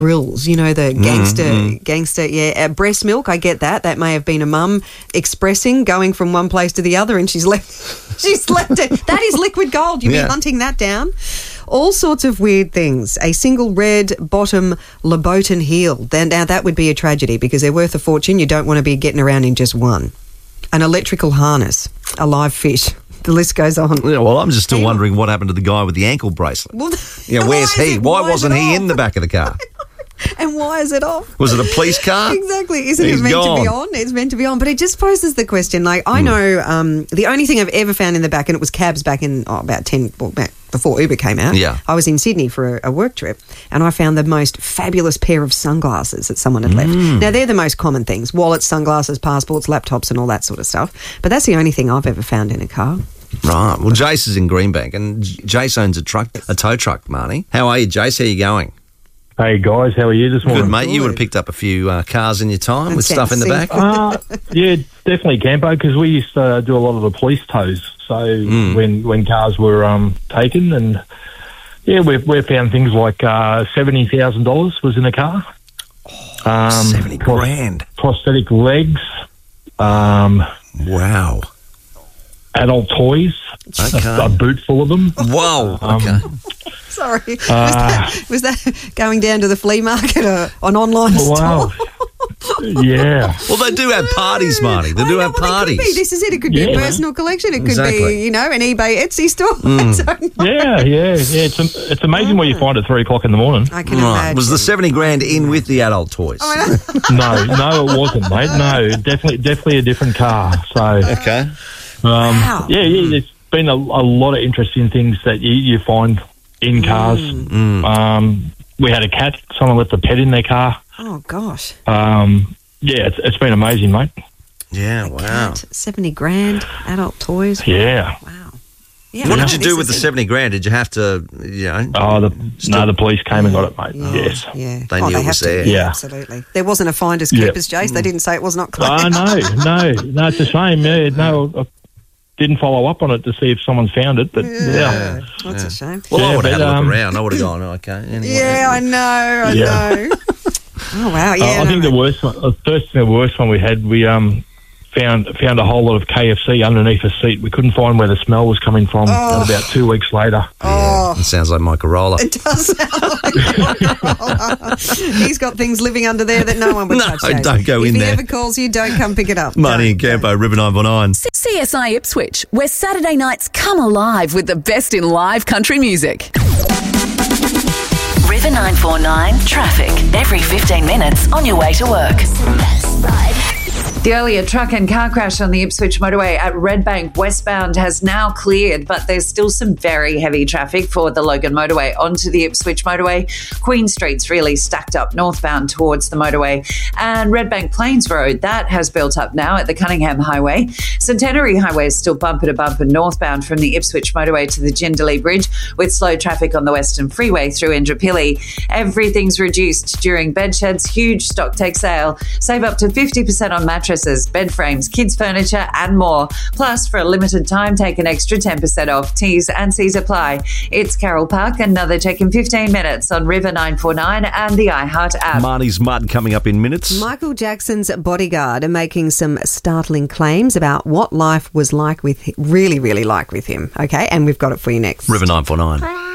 grills, the gangster, yeah. Breast milk, I get that. That may have been a mum expressing, going from one place to the other, and she's left it. That is liquid gold. You'd be hunting that down. All sorts of weird things. A single red bottom Louboutin heel. Now that would be a tragedy because they're worth a fortune. You don't want to be getting around in just one. An electrical harness, a live fish. The list goes on. Yeah, well, I'm just still wondering what happened to the guy with the ankle bracelet. Well, where's he? Why wasn't he in the back of the car? And why is it off? Was it a police car? Exactly. Isn't it meant to be on? It's meant to be on. But it just poses the question, I know the only thing I've ever found in the back, and it was cabs back in before Uber came out. Yeah. I was in Sydney for a work trip, and I found the most fabulous pair of sunglasses that someone had left. Now, they're the most common things. Wallets, sunglasses, passports, laptops, and all that sort of stuff. But that's the only thing I've ever found in a car. Right. Well, Jace is in Greenbank, and Jace owns a tow truck, Marnie. How are you, Jace? How are you going? Hey, guys, how are you this morning? Good, mate. You would have picked up a few cars in your time with stuff in the back? Yeah, definitely, Campo, because we used to do a lot of the police tows. So when cars were taken, and, we found things like $70,000 was in a car. 70 grand. Prosthetic legs. Wow. Adult toys. Okay. A boot full of them. Whoa. Okay. Sorry. Was that going down to the flea market or an online store? Yeah. Well, they do have parties, Marty. They do have parties. It could be. This is it. It could be a personal collection. It could be, an eBay Etsy store. Yeah. It's amazing what you find at 3 o'clock in the morning. I can imagine. Was the 70 grand in with the adult toys? No, it wasn't, mate. No, definitely a different car. So okay. Wow. Yeah. There's been a lot of interesting things that you find in cars. We had a cat. Someone left a pet in their car. Oh, gosh. It's been amazing, mate. Yeah, wow. Cat, 70 grand, adult toys. Yeah. Wow. Yeah, what did you do with the 70 grand? Did you have to, the police came and got it, mate. Yeah. Yes. Yeah. They knew it was there. Yeah, absolutely. There wasn't a finders keepers, Jace. They didn't say it was not clear. No, it's a shame. Yeah, no, I didn't follow up on it to see if someone found it, but That's a shame. Well, I would have had a look around. I would have gone, okay. Anyway. Yeah, I know. Oh, wow, yeah. I think the worst one we had, we found a whole lot of KFC underneath a seat. We couldn't find where the smell was coming from. And about 2 weeks later. Yeah, it sounds like Mike Corolla. It does sound like Corolla. He's got things living under there that no one would touch. No, don't go in there. If he ever calls you, don't come pick it up. Marnie and Campo, River 949. CSI Ipswich, where Saturday nights come alive with the best in live country music. River 949 traffic. Every 15 minutes on your way to work. The earlier truck and car crash on the Ipswich motorway at Redbank westbound has now cleared, but there's still some very heavy traffic for the Logan motorway onto the Ipswich motorway. Queen Street's really stacked up northbound towards the motorway. And Redbank Plains Road, that has built up now at the Cunningham Highway. Centenary Highway is still bumper to bumper northbound from the Ipswich motorway to the Jindalee Bridge, with slow traffic on the Western Freeway through Indooroopilly. Everything's reduced during Bedshed's huge stock take sale. Save up to 50% on mattresses, bed frames, kids' furniture and more. Plus, for a limited time, take an extra 10% off. T's and C's apply. It's Carol Park, another check in 15 minutes on River 949 and the iHeart app. Marnie's Mud coming up in minutes. Michael Jackson's bodyguard are making some startling claims about what life was like with really, really like with him. Okay, and we've got it for you next. River 949.